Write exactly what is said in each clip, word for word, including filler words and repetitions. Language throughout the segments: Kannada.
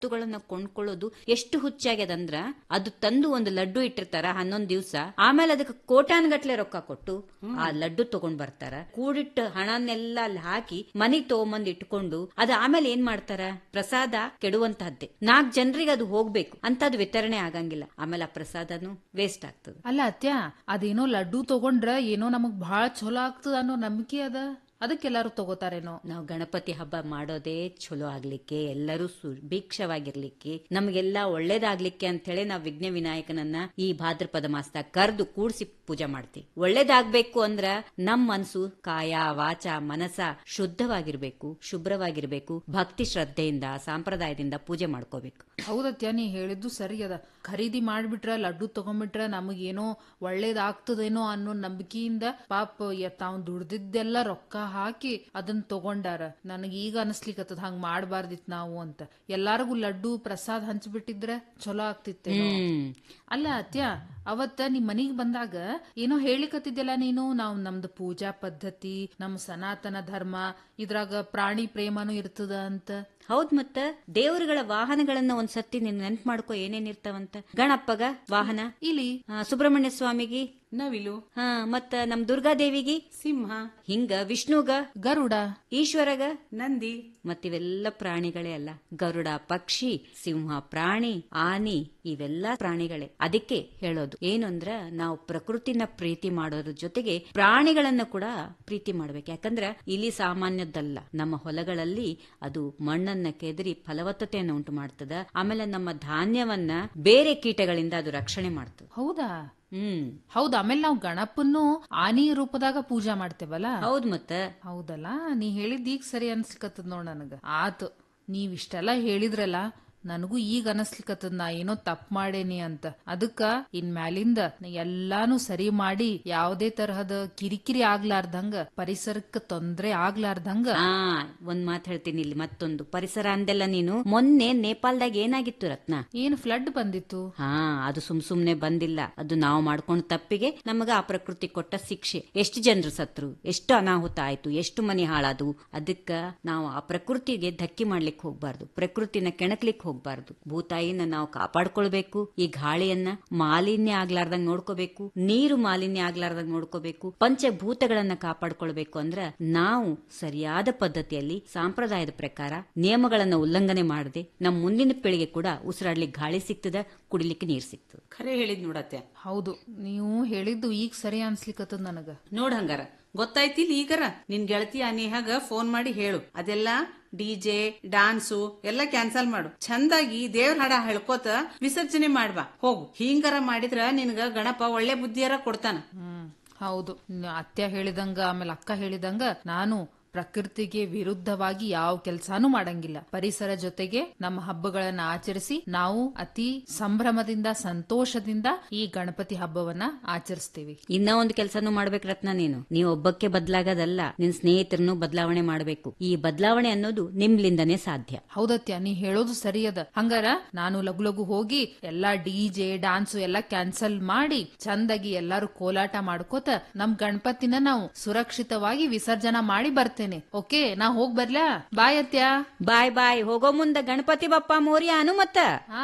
ವಸ್ತುಗಳನ್ನ ಕೊಂಡ್ಕೊಳ್ಳೋದು ಎಷ್ಟು ಹುಚ್ಚಾಗ್ಯದಂದ್ರ ಅದು ತಂದು ಒಂದು ಲಡ್ಡು ಇಟ್ಟಿರ್ತಾರ ಹನ್ನೊಂದ್ ದಿವ್ಸ, ಆಮೇಲೆ ಅದಕ್ಕೆ ಕೋಟಾನ್ ಗಟ್ಲೆ ರೊಕ್ಕ ಕೊಟ್ಟು ಆ ಲಡ್ಡು ತಗೊಂಡ್ ಬರ್ತಾರ. ಕೂಡಿಟ್ಟು ಹಣನೆಲ್ಲ ಅಲ್ಲಿ ಹಾಕಿ ಮನಿಗ್ ತಗೊಂಬಂದ್ ಇಟ್ಕೊಂಡು ಅದು ಆಮೇಲೆ ಏನ್ ಮಾಡ್ತಾರ, ಪ್ರಸಾದ ಕೆಡುವಂತಹದ್ದೇ. ನಾಲ್ಕ್ ಜನರಿಗೆ ಅದು ಹೋಗ್ಬೇಕು ಅಂತದ್ ವಿತರಣೆ ಆಗಂಗಿಲ್ಲ, ಆಮೇಲೆ ಆ ಪ್ರಸಾದನು ವೇಸ್ಟ್ ಆಗ್ತದ. ಅಲ್ಲ ಅತ್ಯ, ಅದೇನೋ ಲಡ್ಡು ತಗೊಂಡ್ರ ಏನೋ ನಮಗ್ ಬಹಳ ಚಲೋ ಆಗ್ತದ ಅನ್ನೋ ನಂಬಿಕೆ ಅದ, ಅದಕ್ಕೆಲ್ಲಾರು ತಗೋತಾರೇನೋ. ನಾವು ಗಣಪತಿ ಹಬ್ಬ ಮಾಡೋದೇ ಚಲೋ ಆಗ್ಲಿಕ್ಕೆ, ಎಲ್ಲರೂ ಸುಭಿಕ್ಷವಾಗಿರ್ಲಿಕ್ಕೆ, ನಮ್ಗೆಲ್ಲಾ ಒಳ್ಳೇದಾಗ್ಲಿಕ್ಕೆ ಅಂತ ಹೇಳಿ ನಾವು ವಿಘ್ನ ವಿನಾಯಕನನ್ನ ಈ ಭಾದ್ರಪದ ಮಾಸದಾಗ ಕರೆದು ಕೂಡ್ಸಿ ಪೂಜೆ ಮಾಡ್ತೀವಿ. ಒಳ್ಳೇದಾಗ್ಬೇಕು ಅಂದ್ರ ನಮ್ ಮನ್ಸು, ಕಾಯ ವಾಚ ಮನಸ ಶುದ್ಧವಾಗಿರ್ಬೇಕು, ಶುಭ್ರವಾಗಿರ್ಬೇಕು, ಭಕ್ತಿ ಶ್ರದ್ಧೆಯಿಂದ ಸಾಂಪ್ರದಾಯದಿಂದ ಪೂಜೆ ಮಾಡ್ಕೋಬೇಕು. ಹೌದತ್ಯ, ನೀ ಹೇಳಿದ್ದು ಸರಿ ಅದ. ಖರೀದಿ ಮಾಡ್ಬಿಟ್ರ ಲಡ್ಡು ತಗೊಂಡ್ಬಿಟ್ರ ನಮಗೇನೋ ಒಳ್ಳೇದಾಗ್ತದೇನೋ ಅನ್ನೋ ನಂಬಿಕೆಯಿಂದ ಪಾಪ ತಾವ್ ದುಡ್ದಿದ್ದೆಲ್ಲ ರೊಕ್ಕ ಹಾಕಿ ಅದನ್ನ ತಗೊಂಡಾರ. ನನಗ ಈಗ ಅನಸ್ಲಿಕ್ಕತ್ತದ ಹಂಗ ಮಾಡ್ಬಾರ್ದಿತ್ ನಾವು ಅಂತ. ಎಲ್ಲಾರ್ಗು ಲಡ್ಡು ಪ್ರಸಾದ್ ಹಂಚ್ಬಿಟ್ಟಿದ್ರೆ ಚಲೋ ಆಗ್ತಿತ್ತೆ. ಅಲ್ಲ ಅತ್ಯ, ಅವತ್ತ ನಿಮ್ ಮನಿಗ್ ಬಂದಾಗ ಏನೋ ಹೇಳಿಕತ್ತಿದ್ದೆಲ್ಲ ನೀನು, ನಾವ್ ನಮ್ದು ಪೂಜಾ ಪದ್ಧತಿ, ನಮ್ ಸನಾತನ ಧರ್ಮ ಇದ್ರಾಗ ಪ್ರಾಣಿ ಪ್ರೇಮನೂ ಇರ್ತದ ಅಂತ. ಹೌದ್, ಮತ್ತ ದೇವರುಗಳ ವಾಹನಗಳನ್ನ ಒಂದ್ಸತಿ ನೀನ್ ನೆನ್ಪ್ ಮಾಡ್ಕೋ, ಏನೇನಿರ್ತಾವಂತ. ಗಣಪ್ಪಗ ವಾಹನ ಇಲಿ, ಸುಬ್ರಹ್ಮಣ್ಯ ಸ್ವಾಮಿಗಿ ನವಿಲು, ಹಾ ಮತ್ತ ನಮ್ ದುರ್ಗಾದೇವಿಗಿ ಸಿಂಹ, ಹಿಂಗ ವಿಷ್ಣುಗ ಗರುಡ, ಈಶ್ವರಗ ನಂದಿ. ಮತ್ತಿವೆಲ್ಲ ಪ್ರಾಣಿಗಳೇ ಅಲ್ಲ. ಗರುಡ ಪಕ್ಷಿ, ಸಿಂಹ ಪ್ರಾಣಿ, ಆನಿ ಇವೆಲ್ಲ ಪ್ರಾಣಿಗಳೇ. ಅದಕ್ಕೆ ಹೇಳೋದು ಏನು ಅಂದ್ರ, ನಾವು ಪ್ರಕೃತಿನ ಪ್ರೀತಿ ಮಾಡೋದ್ರ ಜೊತೆಗೆ ಪ್ರಾಣಿಗಳನ್ನ ಕೂಡ ಪ್ರೀತಿ ಮಾಡ್ಬೇಕು. ಯಾಕಂದ್ರ ಇಲ್ಲಿ ಸಾಮಾನ್ಯದ್ದಲ್ಲ, ನಮ್ಮ ಹೊಲಗಳಲ್ಲಿ ಅದು ಮಣ್ಣನ್ನ ಕೆದರಿ ಫಲವತ್ತತೆಯನ್ನು ಉಂಟು ಮಾಡ್ತದ. ಆಮೇಲೆ ನಮ್ಮ ಧಾನ್ಯವನ್ನ ಬೇರೆ ಕೀಟಗಳಿಂದ ಅದು ರಕ್ಷಣೆ ಮಾಡ್ತದ. ಹೌದಾ? ಹ್ಮ್ ಹೌದ್. ಆಮೇಲೆ ನಾವು ಗಣಪನ್ನು ಆನಿ ರೂಪದಾಗ ಪೂಜಾ ಮಾಡ್ತೇವಲ್ಲ. ಹೌದ್ ಮತ್ತ. ಹೌದಲ್ಲ, ನೀ ಹೇಳಿದ್ ಈಗ ಸರಿ ಅನ್ಸ್ಲಿಕತ್ತದ ನೋಡ್ ನನಗ. ಆತು, ನೀವ್ ಇಷ್ಟೆಲ್ಲ ಹೇಳಿದ್ರಲ್ಲ, ನನಗೂ ಈಗ ಅನಸ್ಲಿಕತ್ತದ ನಾ ಏನೋ ತಪ್ಪು ಮಾಡೇನಿ ಅಂತ. ಅದಕ್ಕ ಇನ್ ಮ್ಯಾಲಿಂದ ಎಲ್ಲಾನು ಸರಿ ಮಾಡಿ ಯಾವ್ದೇ ತರಹದ ಕಿರಿಕಿರಿ ಆಗ್ಲಾರ್ದಂಗ, ಪರಿಸರಕ್ಕೆ ತೊಂದ್ರೆ ಆಗ್ಲಾರ್ದಂಗ. ಆ ಒಂದ್ ಮಾತ್ ಹೇಳ್ತೀನಿ ಇಲ್ಲಿ, ಮತ್ತೊಂದು ಪರಿಸರ ಅಂದೆಲ್ಲ ನೀನು. ಮೊನ್ನೆ ನೇಪಾಳದಾಗ ಏನಾಗಿತ್ತು ರತ್ನ? ಏನ್ ಫ್ಲಡ್ ಬಂದಿತ್ತು? ಹಾ, ಅದು ಸುಮ್ ಸುಮ್ನೆ ಬಂದಿಲ್ಲ. ಅದು ನಾವು ಮಾಡ್ಕೊಂಡ ತಪ್ಪಿಗೆ ನಮಗ ಆ ಪ್ರಕೃತಿ ಕೊಟ್ಟ ಶಿಕ್ಷೆ. ಎಷ್ಟು ಜನರು ಸತ್ರು, ಎಷ್ಟು ಅನಾಹುತ ಆಯ್ತು, ಎಷ್ಟು ಮನಿ ಹಾಳಾದವು. ಅದಕ್ಕ ನಾವು ಆ ಪ್ರಕೃತಿಗೆ ಧಕ್ಕಿ ಮಾಡ್ಲಿಕ್ಕೆ ಹೋಗ್ಬಾರ್ದು, ಪ್ರಕೃತಿನ ಕೆಣಕ್ಲಿಕ್ಕೆ ಹೋಗ್ಬಾರ್ದು. ಭೂತಾಯಿನ ನಾವು ಕಾಪಾಡ್ಕೊಳ್ಬೇಕು. ಈ ಗಾಳಿಯನ್ನ ಮಾಲಿನ್ಯ ಆಗ್ಲಾರ್ದಂಗ್ ನೋಡ್ಕೋಬೇಕು, ನೀರು ಮಾಲಿನ್ಯ ಆಗ್ಲಾರ್ದಂಗ್ ನೋಡ್ಕೋಬೇಕು. ಪಂಚಭೂತಗಳನ್ನ ಕಾಪಾಡ್ಕೊಳ್ಬೇಕು ಅಂದ್ರ ನಾವು ಸರಿಯಾದ ಪದ್ಧತಿಯಲ್ಲಿ ಸಾಂಪ್ರದಾಯದ ಪ್ರಕಾರ ನಿಯಮಗಳನ್ನ ಉಲ್ಲಂಘನೆ ಮಾಡದೆ ನಮ್ ಮುಂದಿನ ಪೀಳಿಗೆ ಕೂಡ ಉಸಿರಾಡ್ಲಿಕ್ಕೆ ಗಾಳಿ ಸಿಗ್ತದ, ಕುಡಿಲಿಕ್ಕೆ ನೀರ್ ಸಿಗ್ತದ. ಖರೆ ಹೇಳಿದ್ ನೋಡತ್ತೆ. ಹೌದು, ನೀವು ಹೇಳಿದ್ದು ಈಗ ಸರಿ ಅನ್ಸ್ಲಿಕತ್ತದ ನನಗ. ನೋಡ್ ಹಂಗಾರ ಗೊತ್ತಾಯ್ತಿಲ್ ಈಗರ. ನಿನ್ ಗೆಳತಿ ಅನೇಹಾಗ ಫೋನ್ ಮಾಡಿ ಹೇಳು, ಅದೆಲ್ಲ ಡಿಜೆ ಡಾನ್ಸು ಎಲ್ಲ ಕ್ಯಾನ್ಸಲ್ ಮಾಡು. ಚಂದಾಗಿ ದೇವ್ರ ಹಾಡ ಹೇಳ್ಕೋತ ವಿಸರ್ಜನೆ ಮಾಡ್ಬಾ ಹೋಗು. ಹಿಂಗಾರ ಮಾಡಿದ್ರ ನಿನ್ಗ ಗಣಪ ಒಳ್ಳೆ ಬುದ್ಧಿಯಾರ ಕೊಡ್ತಾನ. ಹ್ಮ್ ಹೌದು, ಅತ್ಯ ಹೇಳಿದಂಗ ಆಮೇಲೆ ಅಕ್ಕ ಹೇಳಿದಂಗ ನಾನು ಪ್ರಕೃತಿಗೆ ವಿರುದ್ಧವಾಗಿ ಯಾವ ಕೆಲ್ಸಾನು ಮಾಡಂಗಿಲ್ಲ. ಪರಿಸರ ಜೊತೆಗೆ ನಮ್ಮ ಹಬ್ಬಗಳನ್ನ ಆಚರಿಸಿ ನಾವು ಅತಿ ಸಂಭ್ರಮದಿಂದ ಸಂತೋಷದಿಂದ ಈ ಗಣಪತಿ ಹಬ್ಬವನ್ನ ಆಚರಿಸ್ತೀವಿ. ಇನ್ನ ಒಂದು ಕೆಲಸನೂ ಮಾಡ್ಬೇಕು ರತ್ನ ನೀನು. ನೀವ್ ಒಬ್ಬಕ್ಕೆ ಬದಲಾಗದಲ್ಲ, ನಿನ್ ಸ್ನೇಹಿತರನ್ನು ಬದಲಾವಣೆ ಮಾಡಬೇಕು. ಈ ಬದಲಾವಣೆ ಅನ್ನೋದು ನಿಮ್ಲಿಂದನೇ ಸಾಧ್ಯ. ಹೌದತ್ಯ, ನೀ ಹೇಳೋದು ಸರಿಯದ. ಹಂಗಾರ ನಾನು ಲಗು ಲಗು ಹೋಗಿ ಎಲ್ಲಾ ಡಿಜೆ ಡಾನ್ಸು ಎಲ್ಲಾ ಕ್ಯಾನ್ಸಲ್ ಮಾಡಿ ಚಂದಾಗಿ ಎಲ್ಲಾರು ಕೋಲಾಟ ಮಾಡ್ಕೋತ ನಮ್ ಗಣಪತಿನ ನಾವು ಸುರಕ್ಷಿತವಾಗಿ ವಿಸರ್ಜನಾ ಮಾಡಿ ಬರ್ತೇವೆ. ಓಕೆ, ನಾ ಹೋಗ್ ಬರ್ಲಾ? ಬಾಯ್ ಅತ್ಯ. ಬಾಯ್ ಬಾಯ್. ಹೋಗೋ ಮುಂದ ಗಣಪತಿ ಬಪ್ಪ ಮೋರ್ಯ ಅನು ಮತ್ತ. ಹಾ,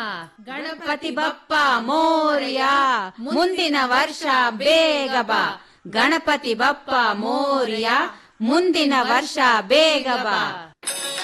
ಗಣಪತಿ ಬಪ್ಪ ಮೋರ್ಯ, ಮುಂದಿನ ವರ್ಷ ಬೇಗ ಬಾ. ಗಣಪತಿ ಬಪ್ಪ ಮೋರ್ಯ, ಮುಂದಿನ ವರ್ಷ ಬೇಗ ಬಾ.